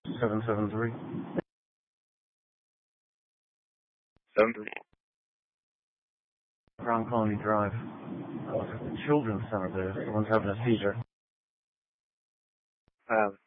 773. 73. Crown Colony Drive. The children's center there. Someone's having a seizure.